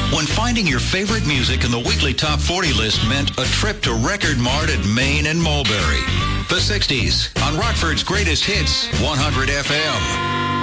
when finding your favorite music in the weekly Top 40 list meant a trip to Record Mart at Main and Mulberry. The 60s on Rockford's Greatest Hits, 100 FM.